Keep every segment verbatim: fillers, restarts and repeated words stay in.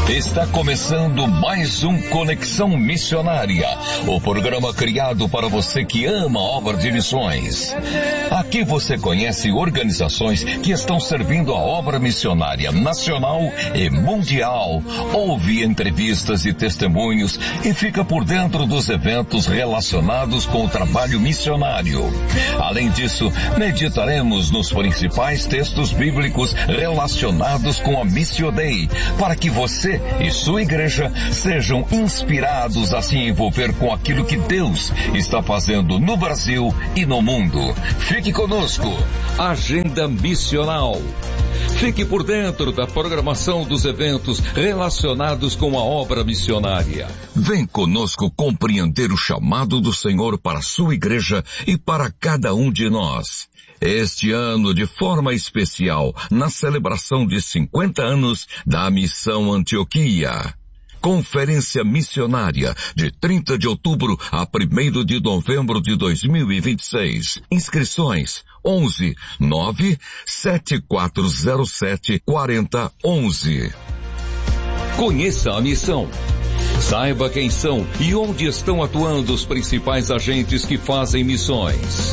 Está começando mais um Conexão Missionária, o programa criado para você que ama a obra de missões. Aqui você conhece organizações que estão servindo a obra missionária nacional e mundial, ouve entrevistas e testemunhos e fica por dentro dos eventos relacionados com o trabalho missionário. Além disso, meditaremos nos principais textos bíblicos relacionados com a Missio Dei, para que você e sua igreja sejam inspirados a se envolver com aquilo que Deus está fazendo no Brasil e no mundo. Fique conosco. Agenda Missional. Fique por dentro da programação dos eventos relacionados com a obra missionária. Vem conosco compreender o chamado do Senhor para a sua igreja e para cada um de nós. Este ano, de forma especial, na celebração de cinquenta anos da Missão Antioquia. Conferência Missionária, de trinta de outubro a primeiro de novembro de dois mil e vinte e seis. Inscrições onze nove sete quatro zero sete quatro zero um um. Conheça a missão. Saiba quem são e onde estão atuando os principais agentes que fazem missões.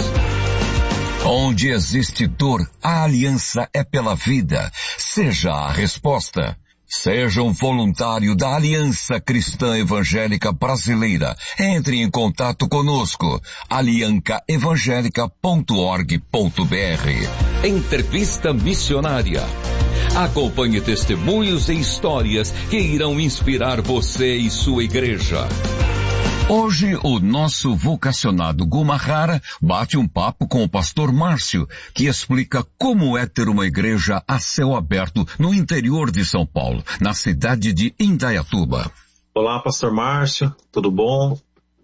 Onde existe dor, a aliança é pela vida. Seja a resposta. Seja um voluntário da Aliança Cristã Evangélica Brasileira. Entre em contato conosco. alianca evangélica ponto org ponto br. Entrevista Missionária. Acompanhe testemunhos e histórias que irão inspirar você e sua igreja. Hoje, o nosso vocacionado Gumahara bate um papo com o pastor Márcio, que explica como é ter uma igreja a céu aberto no interior de São Paulo, na cidade de Indaiatuba. Olá, pastor Márcio, tudo bom?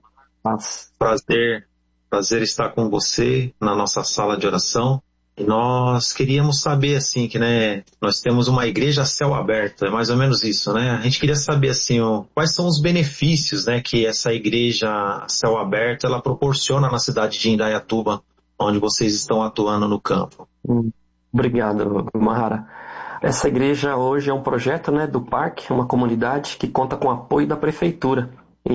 Prazer, prazer estar com você na nossa sala de oração. E nós queríamos saber, assim, que, né, nós temos uma igreja a céu aberto, é mais ou menos isso, né? A gente queria saber, assim, ó, quais são os benefícios, né, que essa igreja a céu aberto, ela proporciona na cidade de Indaiatuba, onde vocês estão atuando no campo. Obrigado, Mahara. Essa igreja hoje é um projeto, né, do Parque, uma comunidade que conta com o apoio da prefeitura.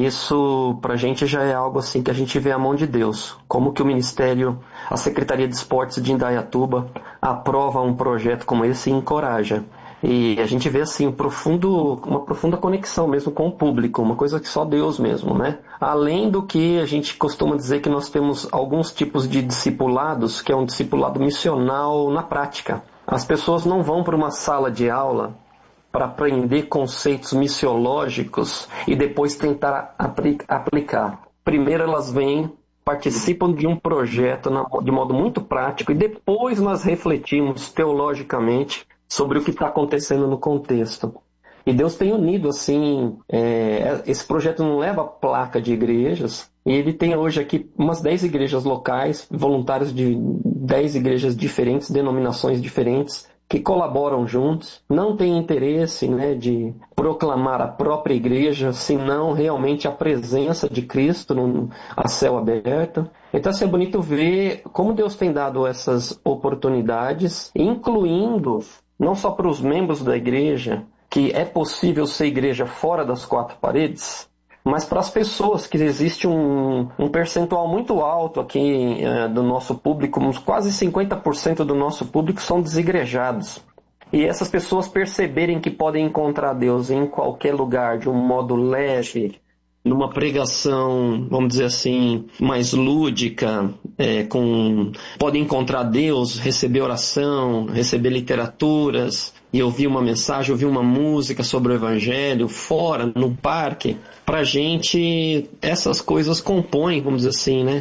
Isso, pra gente, já é algo assim que a gente vê a mão de Deus. Como que o Ministério, a Secretaria de Esportes de Indaiatuba aprova um projeto como esse e encoraja. E a gente vê, assim, um profundo, uma profunda conexão mesmo com o público, uma coisa que só Deus mesmo, né? Além do que a gente costuma dizer que nós temos alguns tipos de discipulados, que é um discipulado missional na prática. As pessoas não vão para uma sala de aula para aprender conceitos missiológicos e depois tentar aplicar. Primeiro elas vêm, participam de um projeto de modo muito prático e depois nós refletimos teologicamente sobre o que está acontecendo no contexto. E Deus tem unido, assim, é, esse projeto não leva placa de igrejas, e ele tem hoje aqui umas dez igrejas locais, voluntários de dez igrejas diferentes, denominações diferentes, que colaboram juntos, não tem interesse, né, de proclamar a própria igreja, senão realmente a presença de Cristo no, a céu aberto. Então, assim, é bonito ver como Deus tem dado essas oportunidades, incluindo não só para os membros da igreja, que é possível ser igreja fora das quatro paredes, mas para as pessoas, que existe um, um percentual muito alto aqui é, do nosso público, uns quase cinquenta por cento do nosso público são desigrejados. E essas pessoas perceberem que podem encontrar Deus em qualquer lugar, de um modo leve, numa pregação, vamos dizer assim, mais lúdica, é, com, podem encontrar Deus, receber oração, receber literaturas, e ouvir uma mensagem, ouvir uma música sobre o Evangelho, fora, no parque. Pra gente, essas coisas compõem, vamos dizer assim, né,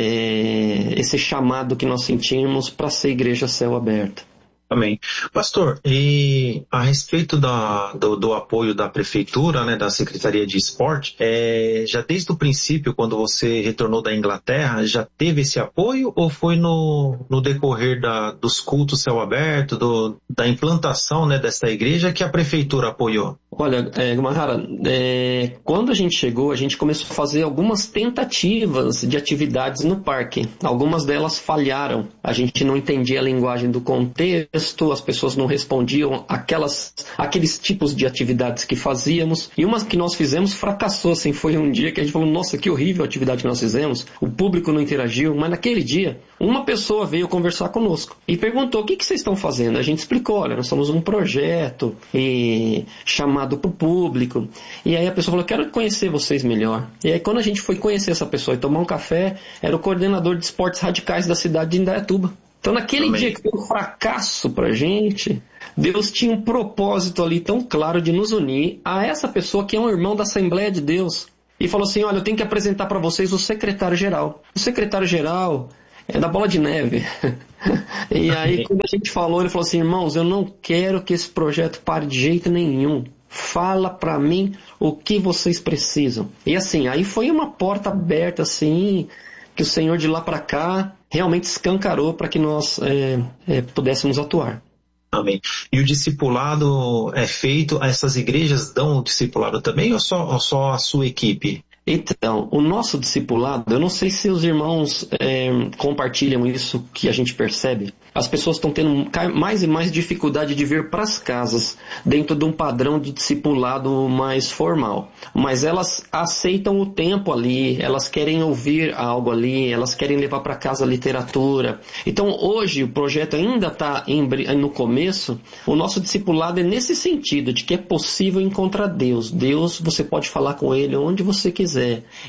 é, esse chamado que nós sentimos para ser igreja a céu aberto. Amém. Pastor, e a respeito da, do, do apoio da prefeitura, né, da Secretaria de Esporte, é, já desde o princípio, quando você retornou da Inglaterra, já teve esse apoio ou foi no, no decorrer da, dos cultos céu aberto, do, da implantação, né, dessa igreja que a prefeitura apoiou? Olha, é, Gumarara, é, quando a gente chegou, a gente começou a fazer algumas tentativas de atividades no parque. Algumas delas falharam. A gente não entendia a linguagem do contexto, as pessoas não respondiam aquelas, aqueles tipos de atividades que fazíamos. E uma que nós fizemos fracassou, assim, foi um dia que a gente falou, nossa, que horrível a atividade que nós fizemos. O público não interagiu, mas naquele dia, uma pessoa veio conversar conosco e perguntou, o que, que vocês estão fazendo? A gente explicou, olha, nós somos um projeto e chamado para o público. E aí a pessoa falou, quero conhecer vocês melhor. E aí quando a gente foi conhecer essa pessoa e tomar um café, era o coordenador de esportes radicais da cidade de Indaiatuba. Então naquele Amém. Dia que foi um fracasso pra gente, Deus tinha um propósito ali tão claro de nos unir a essa pessoa que é um irmão da Assembleia de Deus. E falou assim, olha, eu tenho que apresentar para vocês o secretário-geral. O secretário-geral é da Bola de Neve. E aí quando a gente falou, ele falou assim, irmãos, eu não quero que esse projeto pare de jeito nenhum. Fala pra mim o que vocês precisam. E assim, aí foi uma porta aberta assim, que o Senhor de lá pra cá realmente escancarou para que nós é, é, pudéssemos atuar. Amém. E o discipulado é feito, essas igrejas dão o discipulado também ou só, ou só a sua equipe? Então, o nosso discipulado, eu não sei se os irmãos é, compartilham isso que a gente percebe. As pessoas estão tendo mais e mais dificuldade de vir para as casas dentro de um padrão de discipulado mais formal. Mas elas aceitam o tempo ali, elas querem ouvir algo ali, elas querem levar para casa literatura. Então hoje o projeto ainda está no começo. O nosso discipulado é nesse sentido, de que é possível encontrar Deus. Deus, você pode falar com Ele onde você quiser.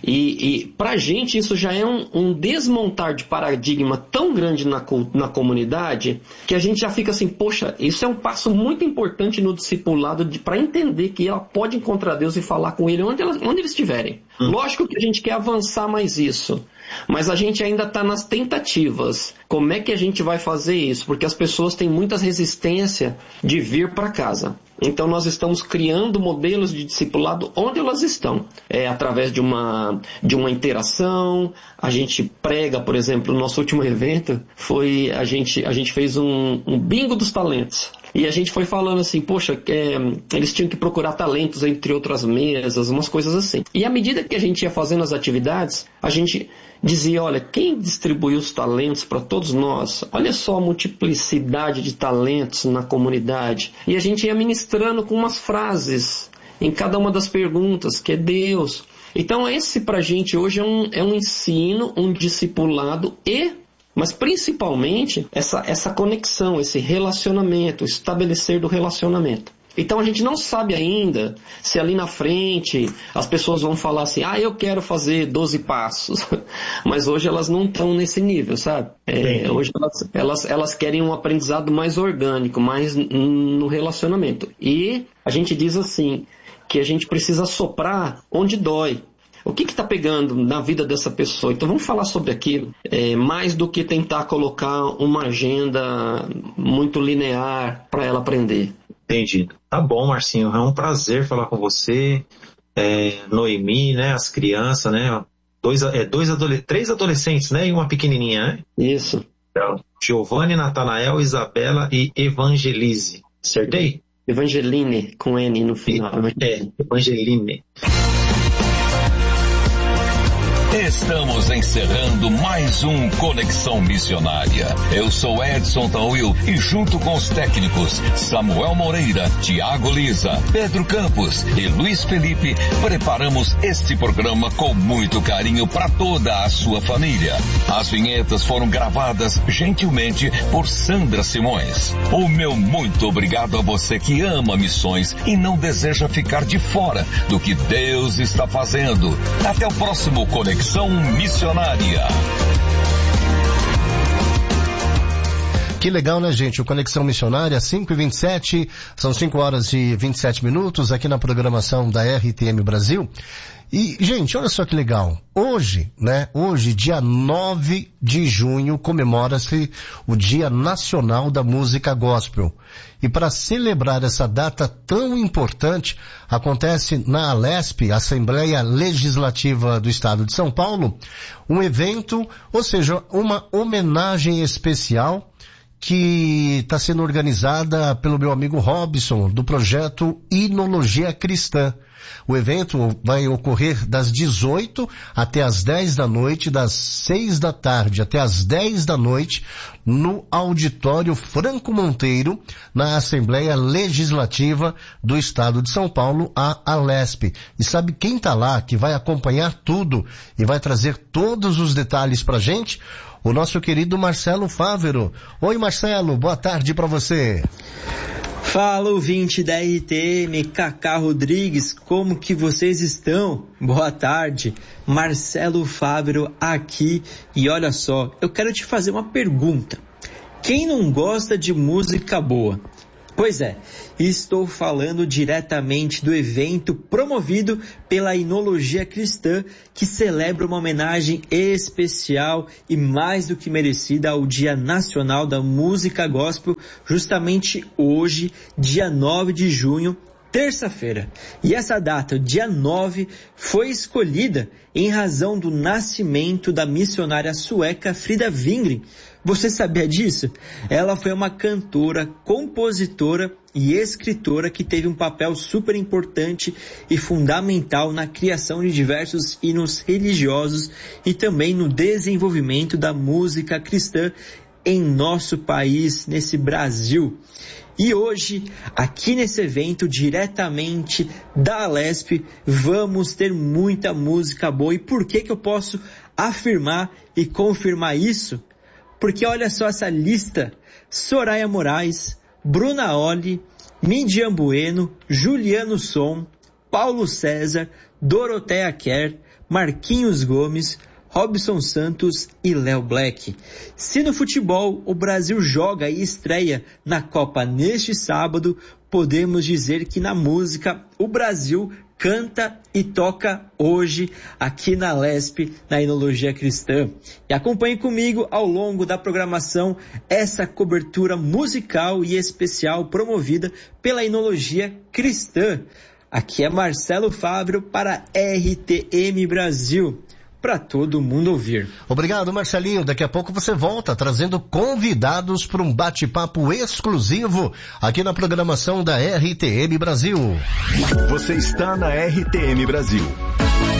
E, e para a gente isso já é um, um desmontar de paradigma tão grande na, na comunidade, que a gente já fica assim, poxa, isso é um passo muito importante no discipulado para entender que ela pode encontrar Deus e falar com Ele onde, ela, onde eles estiverem. Hum. Lógico que a gente quer avançar mais isso, mas a gente ainda está nas tentativas. Como é que a gente vai fazer isso? Porque as pessoas têm muita resistência de vir para casa. Então nós estamos criando modelos de discipulado onde elas estão. É, através de uma, de uma interação, a gente prega, por exemplo, o nosso último evento foi, a gente, a gente fez um, um bingo dos talentos. E a gente foi falando assim, poxa, é, eles tinham que procurar talentos entre outras mesas, umas coisas assim. E à medida que a gente ia fazendo as atividades, a gente dizia, olha, quem distribuiu os talentos para todos nós? Olha só a multiplicidade de talentos na comunidade. E a gente ia ministrando com umas frases em cada uma das perguntas, que é Deus. Então esse pra gente hoje é um, é um ensino, um discipulado e... mas principalmente essa, essa conexão, esse relacionamento, o estabelecer do relacionamento. Então a gente não sabe ainda se ali na frente as pessoas vão falar assim, ah, eu quero fazer doze passos. Mas hoje elas não estão nesse nível, sabe? É, hoje elas, elas, elas querem um aprendizado mais orgânico, mais no relacionamento. E a gente diz assim, que a gente precisa soprar onde dói. O que está pegando na vida dessa pessoa? Então vamos falar sobre aquilo, é, mais do que tentar colocar uma agenda muito linear para ela aprender. Entendido. Tá bom, Marcinho, é um prazer falar com você, é, Noemi, né, as crianças, né, dois, é, dois adole- três adolescentes, né, e uma pequenininha, né? Isso. Então, Giovanni, Natanael, Isabela e Evangelise. Acertei? Evangeline, com N no final. É, Evangeline. Estamos encerrando mais um Conexão Missionária. Eu sou Edson Tauil e junto com os técnicos Samuel Moreira, Tiago Lisa, Pedro Campos e Luiz Felipe, preparamos este programa com muito carinho para toda a sua família. As vinhetas foram gravadas gentilmente por Sandra Simões. O meu muito obrigado a você que ama missões e não deseja ficar de fora do que Deus está fazendo. Até o próximo Conexão Missionária. Que legal, né, gente? O Conexão Missionária, cinco e vinte e sete, são cinco horas e vinte e sete minutos aqui na programação da R T M Brasil. E, gente, olha só que legal. Hoje, né, hoje, dia nove de junho, comemora-se o Dia Nacional da Música Gospel. E para celebrar essa data tão importante, acontece na Alesp, Assembleia Legislativa do Estado de São Paulo, um evento, ou seja, uma homenagem especial que está sendo organizada pelo meu amigo Robson, do projeto Inologia Cristã. O evento vai ocorrer das dezoito até as dez da noite, das seis da tarde até as dez da noite, no Auditório Franco Monteiro, na Assembleia Legislativa do Estado de São Paulo, a Alesp. E sabe quem está lá, que vai acompanhar tudo e vai trazer todos os detalhes pra gente? O nosso querido Marcelo Fávero. Oi, Marcelo, boa tarde para você. Fala, ouvinte da R T M, Cacá Rodrigues, como que vocês estão? Boa tarde, Marcelo Fávero aqui. E olha só, eu quero te fazer uma pergunta. Quem não gosta de música boa? Pois é, estou falando diretamente do evento promovido pela Inologia Cristã, que celebra uma homenagem especial e mais do que merecida ao Dia Nacional da Música Gospel, justamente hoje, dia nove de junho, terça-feira. E essa data, dia nove, foi escolhida em razão do nascimento da missionária sueca Frida Wingren. Você sabia disso? Ela foi uma cantora, compositora e escritora que teve um papel super importante e fundamental na criação de diversos hinos religiosos e também no desenvolvimento da música cristã em nosso país, nesse Brasil. E hoje, aqui nesse evento, diretamente da Alesp, vamos ter muita música boa. E por que que eu posso afirmar e confirmar isso? Porque olha só essa lista: Soraya Moraes, Bruna Olli, Midian Bueno, Juliano Som, Paulo César, Doroteia Kerr, Marquinhos Gomes, Robson Santos e Léo Black. Se no futebol o Brasil joga e estreia na Copa neste sábado, podemos dizer que na música o Brasil canta e toca hoje aqui na Alesp, na Inologia Cristã. E acompanhe comigo ao longo da programação essa cobertura musical e especial promovida pela Inologia Cristã. Aqui é Marcelo Fávero para R T M Brasil, para todo mundo ouvir. Obrigado, Marcelinho. Daqui a pouco você volta trazendo convidados para um bate-papo exclusivo aqui na programação da R T M Brasil. Você está na R T M Brasil.